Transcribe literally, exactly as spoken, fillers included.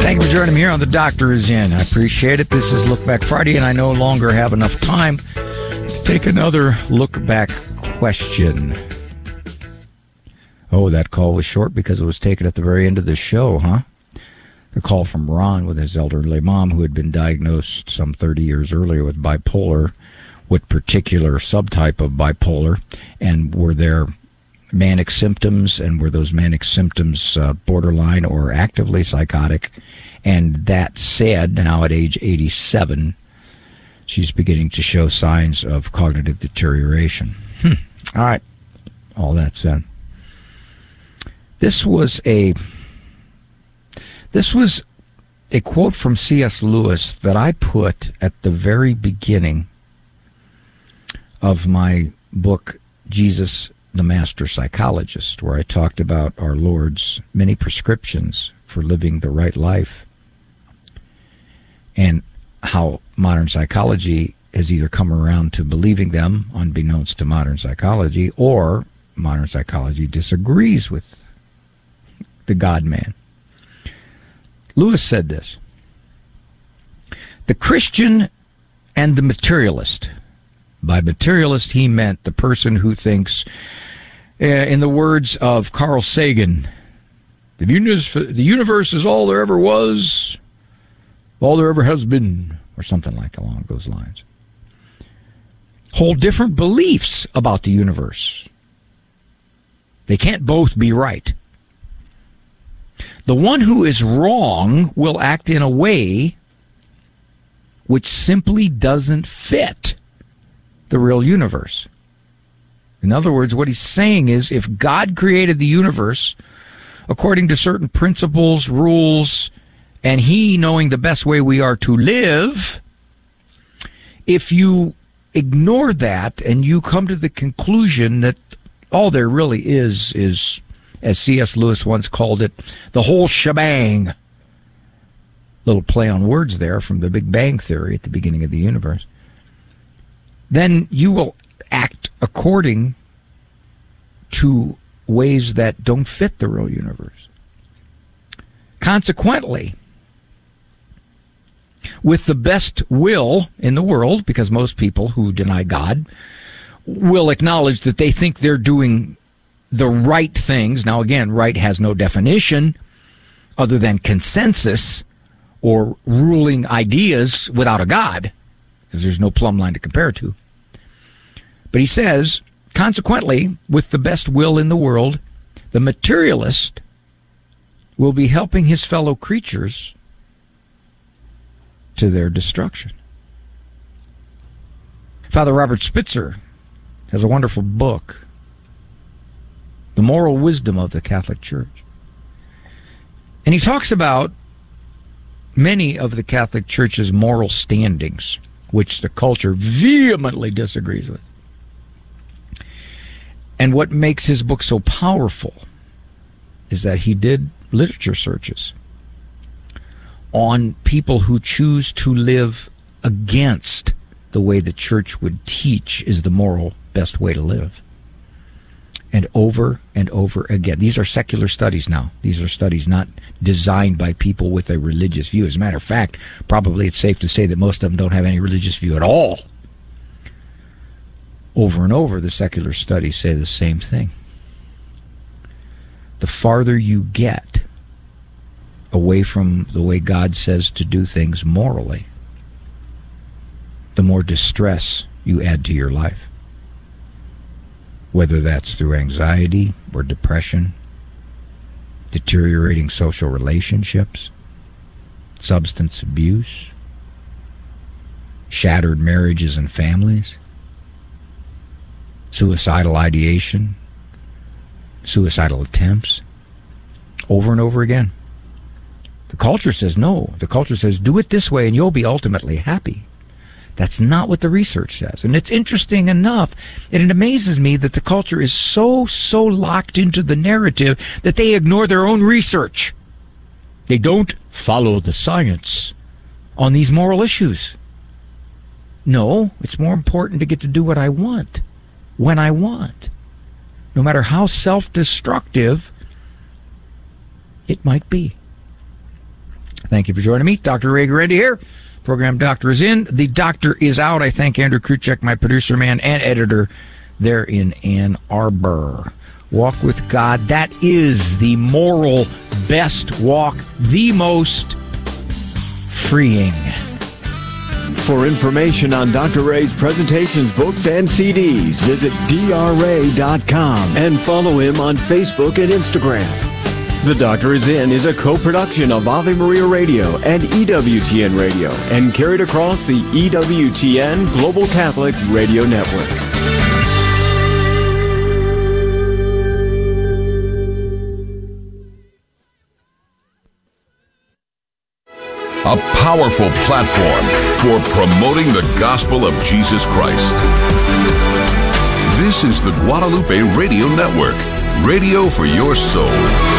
Thank you for joining me here on The Doctor Is In. I appreciate it. This is Look Back Friday, and I no longer have enough time to take another Look Back question. Oh, that call was short because it was taken at the very end of the show, huh? The call from Ron with his elderly mom who had been diagnosed some thirty years earlier with bipolar. What particular subtype of bipolar, and were there manic symptoms, and were those manic symptoms uh, borderline or actively psychotic? And that said, now at age eighty-seven, she's beginning to show signs of cognitive deterioration. Hmm. All right, all that said, this was a this was a quote from C S Lewis that I put at the very beginning of my book, Jesus, the Master Psychologist, where I talked about our Lord's many prescriptions for living the right life, and how modern psychology has either come around to believing them, unbeknownst to modern psychology, or modern psychology disagrees with the God-man. Lewis said this: the Christian and the materialist. By materialist, he meant the person who thinks, uh, in the words of Carl Sagan, the universe, the universe is all there ever was, all there ever has been, or something like along those lines. Hold different beliefs about the universe. They can't both be right. The one who is wrong will act in a way which simply doesn't fit the real universe. In other words, what he's saying is, if God created the universe according to certain principles, rules, and he knowing the best way we are to live, if you ignore that and you come to the conclusion that all there really is is, as C S Lewis once called it, the whole shebang. Little play on words there from the Big Bang Theory at the beginning of the universe. Then you will act according to ways that don't fit the real universe. Consequently, with the best will in the world, because most people who deny God will acknowledge that they think they're doing the right things. Now, again, right has no definition other than consensus or ruling ideas without a God, because there's no plumb line to compare to. But he says, consequently, with the best will in the world, the materialist will be helping his fellow creatures to their destruction. Father Robert Spitzer has a wonderful book, The Moral Wisdom of the Catholic Church. And he talks about many of the Catholic Church's moral standings, which the culture vehemently disagrees with. And what makes his book so powerful is that he did literature searches on people who choose to live against the way the church would teach is the moral best way to live. And over and over again. These are secular studies now. These are studies not designed by people with a religious view. As a matter of fact, probably it's safe to say that most of them don't have any religious view at all. Over and over, the secular studies say the same thing. The farther you get away from the way God says to do things morally, the more distress you add to your life. Whether that's through anxiety or depression, deteriorating social relationships, substance abuse, shattered marriages and families, suicidal ideation, suicidal attempts, over and over again. The culture says no. The culture says do it this way and you'll be ultimately happy. That's not what the research says. And it's interesting enough, and it amazes me that the culture is so, so locked into the narrative that they ignore their own research. They don't follow the science on these moral issues. No, it's more important to get to do what I want, when I want, no matter how self-destructive it might be. Thank you for joining me. Doctor Ray Guarendi here. Program Doctor is in. The Doctor is out. I thank Andrew Kruchek, my producer man and editor there in Ann Arbor. Walk with God. That is the moral best walk, the most freeing. For information on Doctor Ray's presentations, books, and C Ds, visit D R ray dot com and follow him on Facebook and Instagram. The Doctor is In is a co-production of Ave Maria Radio and E W T N Radio and carried across the E W T N Global Catholic Radio Network. A powerful platform for promoting the gospel of Jesus Christ. This is the Guadalupe Radio Network, radio for your soul.